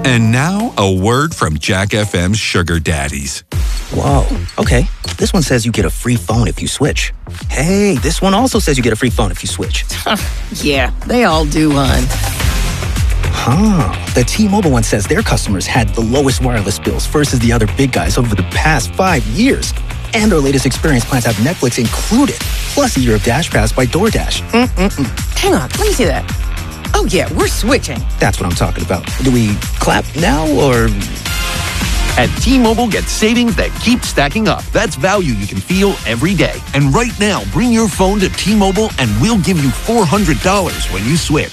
And now, a word from Jack FM's Sugar Daddies. Whoa, okay. This one says you get a free phone if you switch. Hey, this one also says you get a free phone if you switch. Yeah, they all do, hon. The T-Mobile one says their customers had the lowest wireless bills versus the other big guys over the past 5 years. And their latest experience plans have Netflix included, plus a year of Dash Pass by DoorDash. Hang on, let me see that. Oh, yeah, we're switching. That's what I'm talking about. Do we clap now, or...? At T-Mobile, get savings that keep stacking up. That's value you can feel every day. And right now, bring your phone to T-Mobile and we'll give you $400 when you switch.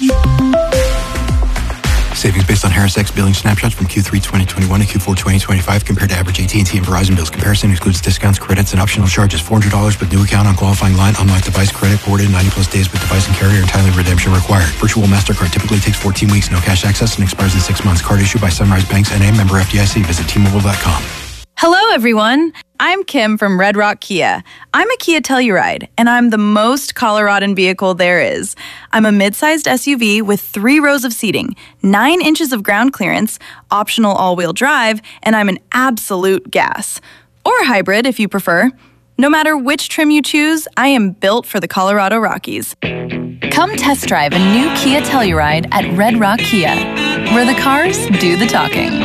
Savings based on Harris X billing snapshots from Q3 2021 to Q4 2025 compared to average AT&T and Verizon bills. Comparison excludes discounts, credits, and optional charges. $400 with new account on qualifying line. Unlock device credit ported 90 plus days with device and carrier. Entirely redemption required. Virtual MasterCard typically takes 14 weeks. No cash access and expires in 6 months. Card issued by Sunrise Banks N.A. member FDIC. Visit T-Mobile.com. Hello, everyone. I'm Kim from Red Rock Kia. I'm a Kia Telluride, and I'm the most Coloradan vehicle there is. I'm a mid-sized SUV with 3 rows of seating, 9 inches of ground clearance, optional all-wheel drive, and I'm an absolute gas. Or hybrid, if you prefer. No matter which trim you choose, I am built for the Colorado Rockies. Come test drive a new Kia Telluride at Red Rock Kia, where the cars do the talking.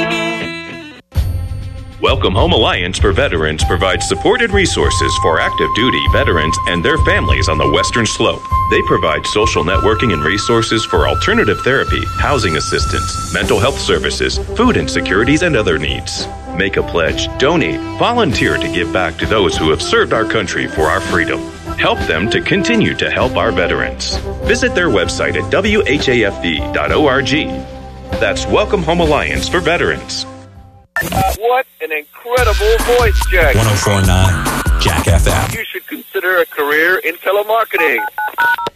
Welcome Home Alliance for Veterans provides support and resources for active duty veterans and their families on the Western Slope. They provide social networking and resources for alternative therapy, housing assistance, mental health services, food insecurities, and other needs. Make a pledge, donate, volunteer to give back to those who have served our country for our freedom. Help them to continue to help our veterans. Visit their website at whafd.org. That's Welcome Home Alliance for Veterans. What an incredible voice, Jack. 104.9 Jack FM. You should consider a career in telemarketing.